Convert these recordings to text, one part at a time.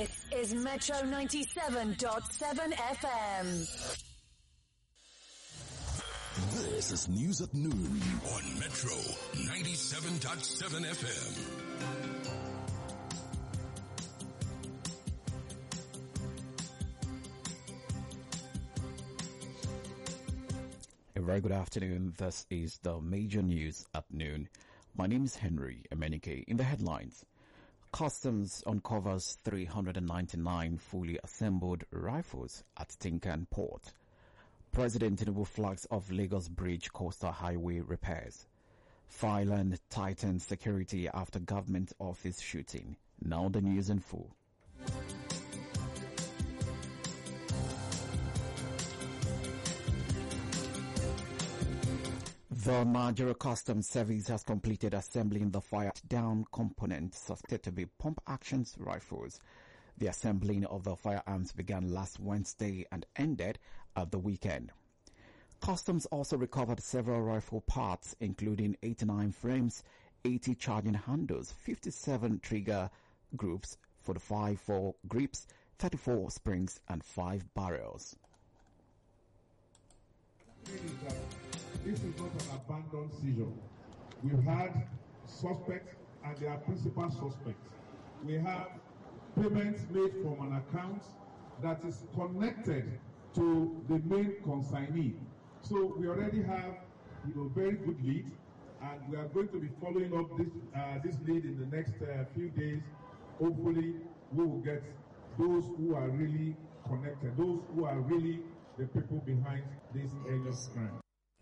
This is Metro 97.7 FM. This is News at Noon on Metro 97.7 FM. A very good afternoon. This is the major news at noon. My name is Henry Emenike. In the headlines, Customs uncovers 399 fully assembled rifles at Tinkan Port. President Tinubu flags off Lagos Bridge coastal highway repairs. Fireland tightens security after government office shooting. Now the news in full. The Nigeria Customs Service has completed assembling the fired-down component suspected to be pump-action rifles. The assembling of the firearms began last Wednesday and ended at the weekend. Customs also recovered several rifle parts, including 89 frames, 80 charging handles, 57 trigger groups, 45 for grips, 34 springs, and 5 barrels. This is not an abandoned seizure. We've had suspects and they are principal suspects. We have payments made from an account that is connected to the main consignee. So we already have, very good lead, and we are going to be following up this lead in the next few days. Hopefully, we will get those who are really connected, those who are really the people behind this heinous crime.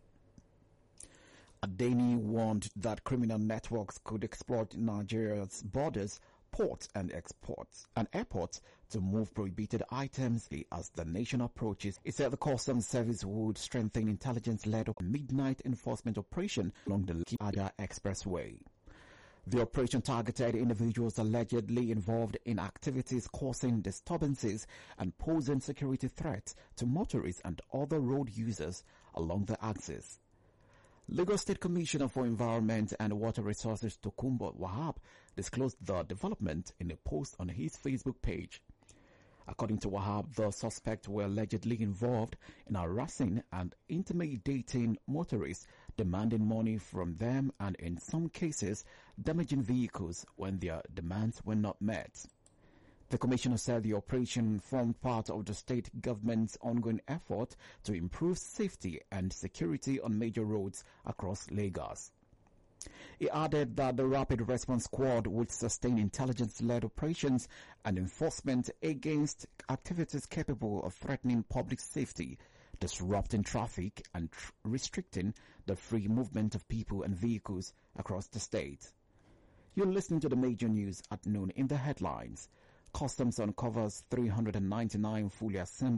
Adeni warned that criminal networks could exploit Nigeria's borders, ports and airports to move prohibited items as the nation approaches. He said the Customs Service would strengthen intelligence-led midnight enforcement operation along the Lekki-Ajah Expressway. The operation targeted individuals allegedly involved in activities causing disturbances and posing security threats to motorists and other road users along the axis. Lagos State Commissioner for Environment and Water Resources Tokunbo Wahab disclosed the development in a post on his Facebook page. According to Wahab, the suspects were allegedly involved in harassing and intimidating motorists, demanding money from them and in some cases damaging vehicles when their demands were not met. The commissioner said the operation formed part of the state government's ongoing effort to improve safety and security on major roads across Lagos. He added that the Rapid Response Squad would sustain intelligence-led operations and enforcement against activities capable of threatening public safety, disrupting traffic and restricting the free movement of people and vehicles across the state. You're listening to the major news at noon. In the headlines, Customs uncovers 399 fully assembled